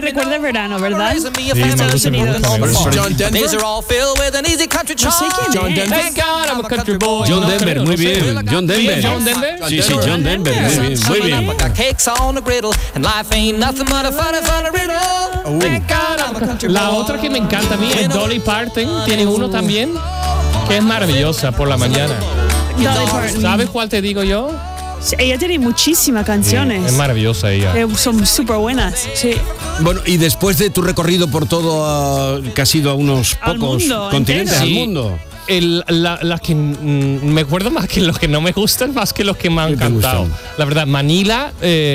Recuerda el verano, ¿verdad? Sí, Estados Unidos. John Denver. No sé quién John es. Denver. Thank God I'm a country boy. John No Denver, creo, muy no sé. bien. John Denver. John Denver. Sí, sí, John Denver, muy bien, muy bien. La otra que me encanta a mí es Dolly Parton. Tiene uno también que es maravillosa por la mañana. Dolly Parton. ¿Sabes cuál te digo yo? Sí, ella tiene muchísimas canciones. Es maravillosa ella. Son súper buenas. Sí. Bueno, y después de tu recorrido por todo, que has ido a unos Al pocos mundo continentes, entero. al Sí. mundo. Las que me acuerdo más que los que no me gustan, más que los que me han ¿Qué te encantado. gustan? La verdad, Manila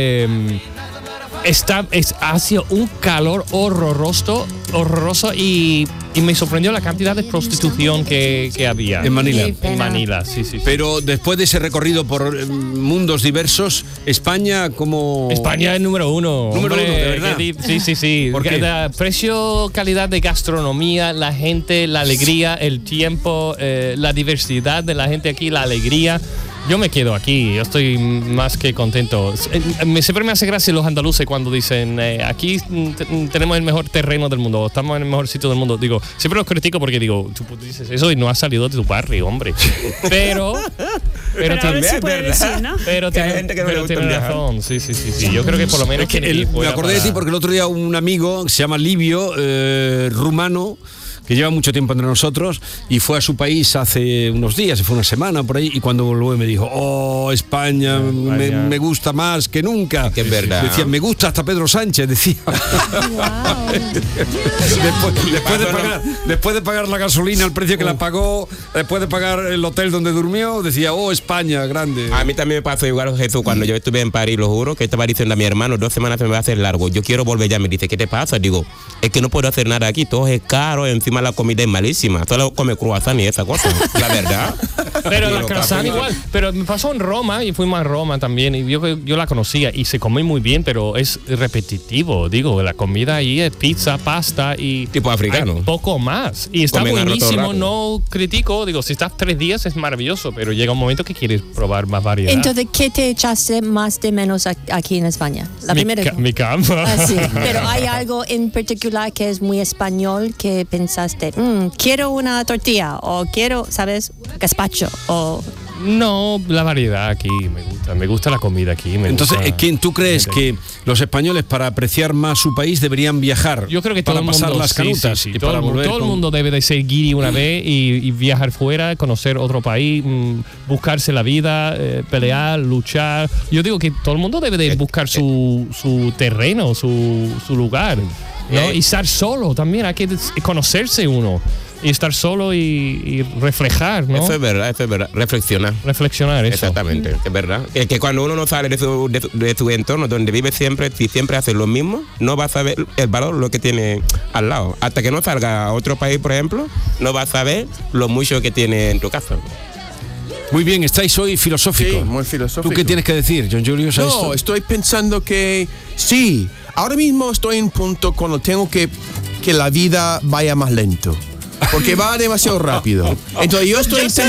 ha sido un calor horroroso y me sorprendió la cantidad de prostitución que había. En Manila. En Manila, sí. Pero después de ese recorrido por mundos diversos, España como... España es número uno. Número hombre, uno, ¿de verdad? Sí. ¿Por qué? Precio, calidad de gastronomía, la gente, la alegría, el tiempo, la diversidad de la gente aquí, la alegría. Yo me quedo aquí, yo estoy más que contento. Siempre me hace gracia los andaluces cuando dicen aquí tenemos el mejor terreno del mundo, estamos en el mejor sitio del mundo. Digo, siempre los critico porque digo, tú dices eso y no has salido de tu barrio, hombre. Pero ahora sí puede decir, ¿no? Pero Que hay gente que no le gusta tiene viajar. razón, sí. Yo creo que por lo menos Es que me acordé de ti porque el otro día un amigo que se llama Livio, rumano, que lleva mucho tiempo entre nosotros y fue a su país hace unos días, fue una semana por ahí, y cuando volvió me dijo, España, me gusta más que nunca. Que es verdad. Decía, me gusta hasta Pedro Sánchez, decía. después de pagar la gasolina, el precio que la pagó, después de pagar el hotel donde durmió, decía, España, grande. A mí también me pasó igual, Jesús, cuando yo estuve en París, lo juro, que estaba diciendo a mi hermano, 2 semanas se me va a hacer largo, yo quiero volver ya. Me dice, ¿qué te pasa? Digo, es que no puedo hacer nada aquí, todo es caro, encima la comida es malísima, solo come croissant y esa cosa, la verdad. Pero la Digo, croissant igual. Pero me pasó en Roma y fuimos a Roma también y yo la conocía y se come muy bien, pero es repetitivo. Digo, la comida ahí es pizza, pasta y Tipo africano. hay poco más. Y está Comen arroz todo el buenísimo, rato. no critico. Digo, si estás 3 días es maravilloso, pero llega un momento que quieres probar más variedad. Entonces, ¿qué te echaste más de menos aquí en España? La primera. Mi campo. Sí. Pero hay algo en particular que es muy español que pensaste, quiero una tortilla o quiero, ¿sabes? Gazpacho o... No, la variedad aquí me gusta la comida aquí. Entonces, ¿quién tú crees que los españoles para apreciar más su país deberían viajar? Yo creo que todo para el mundo, pasar las canutas sí. y Todo, para volver todo el con- mundo debe de ser guiri una vez y viajar fuera, conocer otro país, buscarse la vida, pelear, luchar. Yo digo que todo el mundo debe de buscar su terreno, su lugar, ¿no? Y estar solo también, hay que conocerse uno. Y estar solo y reflejar, ¿no? Eso es verdad, reflexionar. Reflexionar eso. Exactamente, es verdad. Que cuando uno no sale de su entorno, donde vive siempre, si siempre hace lo mismo, no va a saber el valor lo que tiene al lado. Hasta que no salga a otro país, por ejemplo, no va a saber lo mucho que tiene en tu casa. Muy bien, estáis hoy filosóficos. Sí, muy filosófico. ¿Tú qué tienes que decir, John Julius, a No, esto? estoy pensando que sí, ahora mismo estoy en un punto cuando tengo que la vida vaya más lento. Porque va demasiado rápido. Entonces yo estoy